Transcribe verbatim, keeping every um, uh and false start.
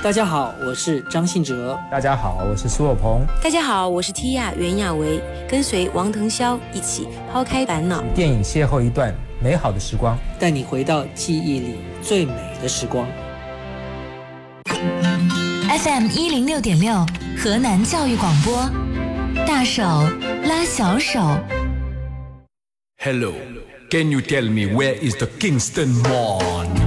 大家好，我是张信哲。 大家好，我是苏有朋。 大家好，我是 Tia 袁娅维，跟随王腾霄一起抛开烦恼， 电影邂逅一段美好的时光， 带你回到记忆里最美的时光。 F M 一零六点六，河南教育广播，大手拉小手。 Hello, can you tell me where is the Kingston Mall?